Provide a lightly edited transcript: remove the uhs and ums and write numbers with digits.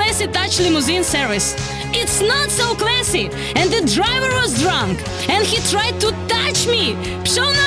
classy touch limousine service. It's not so classy, and the driver was drunk, and he tried to touch me. Пшел